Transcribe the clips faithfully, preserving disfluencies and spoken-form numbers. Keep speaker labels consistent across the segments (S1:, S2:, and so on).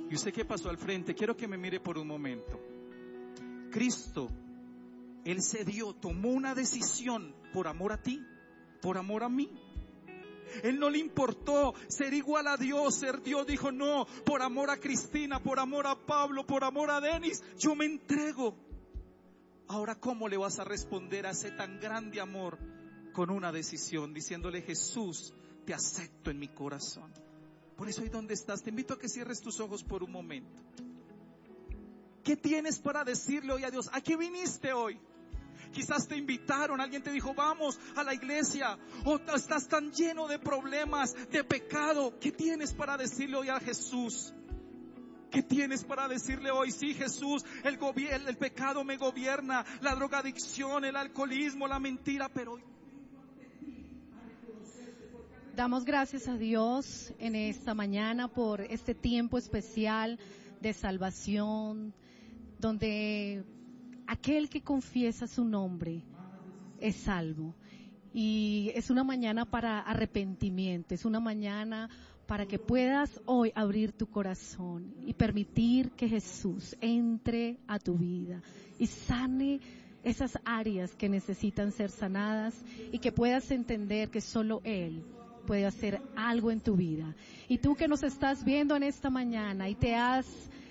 S1: Y usted que pasó al frente, quiero que me mire por un momento. Cristo, Él se dio, tomó una decisión por amor a ti, por amor a mí. Él no le importó ser igual a Dios, ser Dios. Dijo, no, por amor a Cristina, por amor a Pablo, por amor a Denis, yo me entrego. Ahora, ¿cómo le vas a responder a ese tan grande amor? Con una decisión, diciéndole, Jesús, te acepto en mi corazón. Por eso ahí donde estás, te invito a que cierres tus ojos por un momento. ¿Qué tienes para decirle hoy a Dios? ¿A qué viniste hoy? Quizás te invitaron, alguien te dijo, vamos a la iglesia. O estás tan lleno de problemas, de pecado. ¿Qué tienes para decirle hoy a Jesús? ¿Qué tienes para decirle hoy? Sí, Jesús, el, gobier- el pecado me gobierna, la drogadicción, el alcoholismo, la mentira, pero hoy...
S2: Damos gracias a Dios en esta mañana por este tiempo especial de salvación, donde aquel que confiesa su nombre es salvo. Y es una mañana para arrepentimiento, es una mañana para que puedas hoy abrir tu corazón y permitir que Jesús entre a tu vida y sane esas áreas que necesitan ser sanadas y que puedas entender que solo Él puede hacer algo en tu vida. Y tú que nos estás viendo en esta mañana y te has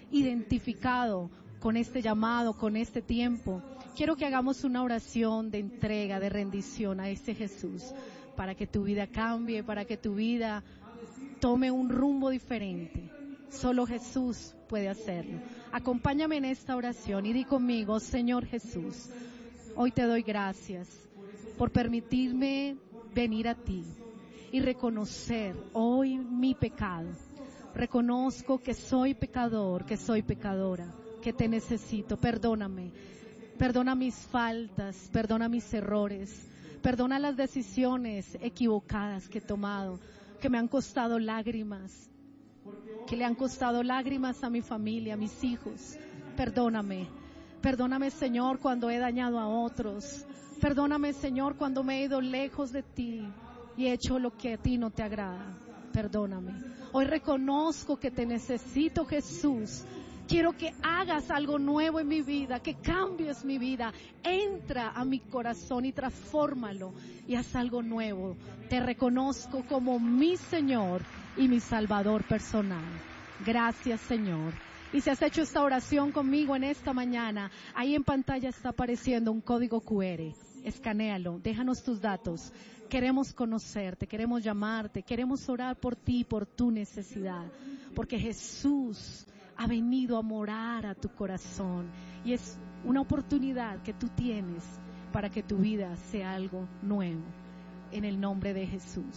S2: identificado con este llamado, con este tiempo, quiero que hagamos una oración de entrega, de rendición a ese Jesús, para que tu vida cambie, para que tu vida tome un rumbo diferente. Solo Jesús puede hacerlo. Acompáñame en esta oración y di conmigo, Señor Jesús, hoy te doy gracias por permitirme venir a ti y reconocer hoy mi pecado. Reconozco que soy pecador, que soy pecadora, que te necesito. Perdóname, perdona mis faltas, perdona mis errores, perdona las decisiones equivocadas que he tomado, que me han costado lágrimas, que le han costado lágrimas a mi familia, a mis hijos. Perdóname, perdóname, Señor, cuando he dañado a otros. Perdóname, Señor, cuando me he ido lejos de ti y he hecho lo que a ti no te agrada. Perdóname. Hoy reconozco que te necesito, Jesús. Quiero que hagas algo nuevo en mi vida, que cambies mi vida. Entra a mi corazón y transfórmalo y haz algo nuevo. Te reconozco como mi Señor y mi Salvador personal. Gracias, Señor. Y si has hecho esta oración conmigo en esta mañana, ahí en pantalla está apareciendo un código cu erre. Escanéalo, déjanos tus datos. Queremos conocerte, queremos llamarte, queremos orar por ti, por tu necesidad. Porque Jesús ha venido a morar a tu corazón y es una oportunidad que tú tienes para que tu vida sea algo nuevo. En el nombre de Jesús.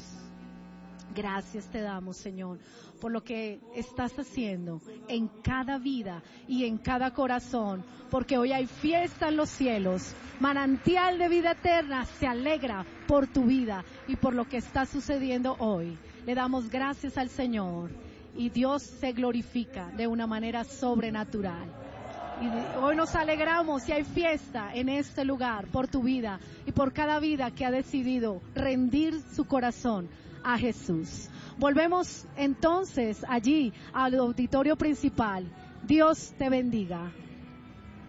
S2: Gracias te damos, Señor, por lo que estás haciendo en cada vida y en cada corazón, porque hoy hay fiesta en los cielos, manantial de vida eterna se alegra por tu vida y por lo que está sucediendo hoy. Le damos gracias al Señor y Dios se glorifica de una manera sobrenatural. Y hoy nos alegramos y hay fiesta en este lugar por tu vida y por cada vida que ha decidido rendir su corazón a Jesús. Volvemos entonces allí al auditorio principal. Dios te bendiga.